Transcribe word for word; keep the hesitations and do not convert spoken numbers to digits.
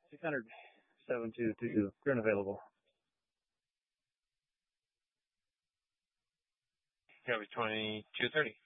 six hundred, seven two two two. Current available. Copy twenty-two thirty.